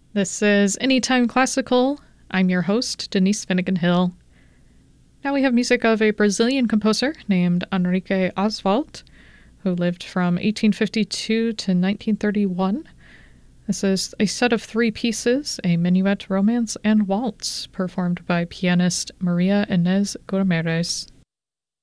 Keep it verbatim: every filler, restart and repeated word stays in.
This is Anytime Classical. I'm your host, Denise Finnegan Hill. Now we have music of a Brazilian composer named Enrique Oswald, who lived from eighteen fifty-two to nineteen thirty-one. This is a set of three pieces, a minuet, romance, and waltz, performed by pianist Maria Inés Guimarães.